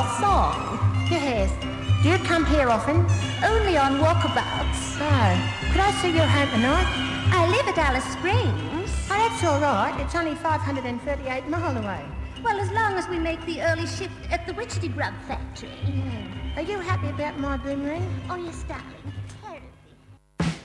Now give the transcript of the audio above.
song. Yes. Do you come here often? Only on walkabouts. Oh. Could I see your home tonight? I live at Alice Springs. Oh, that's all right. It's only 538 miles away. Well, as long as we make the early shift at the Witchetty Grub factory. Are you happy about my boomerang? Oh, yes, darling.